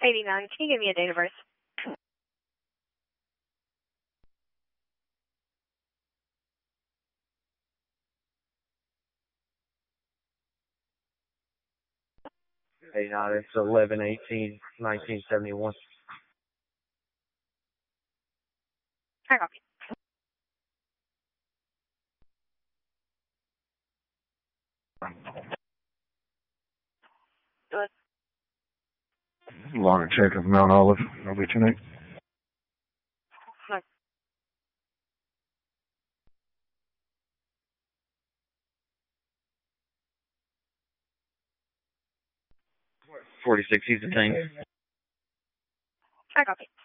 89. Can you give me a date of birth? Hey, it's 11/18/1971. I copy. Good. Long and check of Mount Olive. I'll be tonight. No. 46, he's detained. I copy.